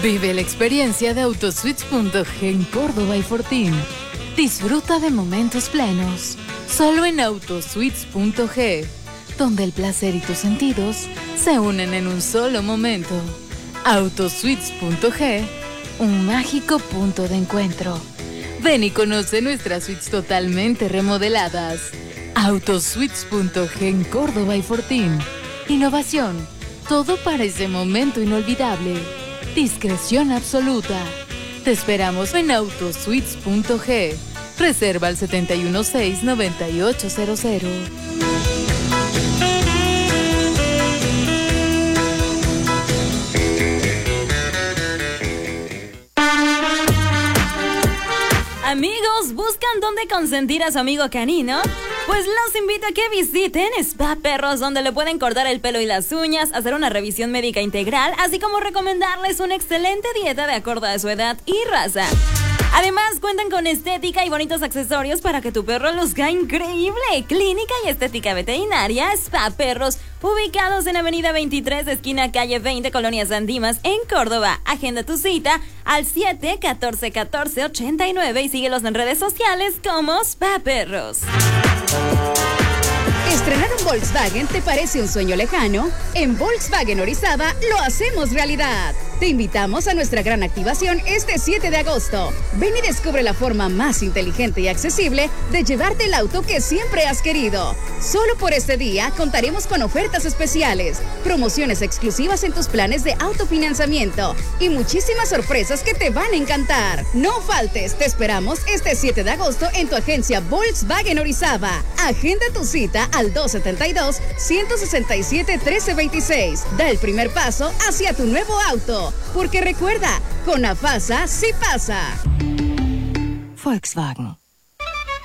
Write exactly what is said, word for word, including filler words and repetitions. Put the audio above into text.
Vive la experiencia de Autosuites punto ge en Córdoba y Fortín. Disfruta de momentos plenos, solo en Autosuites punto ge, donde el placer y tus sentidos se unen en un solo momento. Autosuites punto ge, un mágico punto de encuentro. Ven y conoce nuestras suites totalmente remodeladas. Autosuites punto ge en Córdoba y Fortín. Innovación, todo para ese momento inolvidable. Discreción absoluta. Te esperamos en Autosuites punto ge. Reserva al siete uno seis, nueve ocho cero cero. Amigos, ¿buscan dónde consentir a su amigo canino? Pues los invito a que visiten Spa Perros, donde le pueden cortar el pelo y las uñas, hacer una revisión médica integral, así como recomendarles una excelente dieta de acuerdo a su edad y raza. Además, cuentan con estética y bonitos accesorios para que tu perro luzca increíble. Clínica y estética veterinaria Spa Perros, ubicados en Avenida veintitrés, esquina calle veinte, Colonia San Dimas, en Córdoba. Agenda tu cita al siete catorce catorce ochenta y nueve y síguelos en redes sociales como Spa Perros. ¿Estrenar un Volkswagen te parece un sueño lejano? En Volkswagen Orizaba lo hacemos realidad. Te invitamos a nuestra gran activación este siete de agosto. Ven y descubre la forma más inteligente y accesible de llevarte el auto que siempre has querido. Solo por este día contaremos con ofertas especiales, promociones exclusivas en tus planes de autofinanciamiento y muchísimas sorpresas que te van a encantar. No faltes, te esperamos este siete de agosto en tu agencia Volkswagen Orizaba. Agenda tu cita al dos setenta y dos, ciento sesenta y siete, trece veintiséis. Da el primer paso hacia tu nuevo auto. Porque recuerda, con AFASA sí pasa. Volkswagen.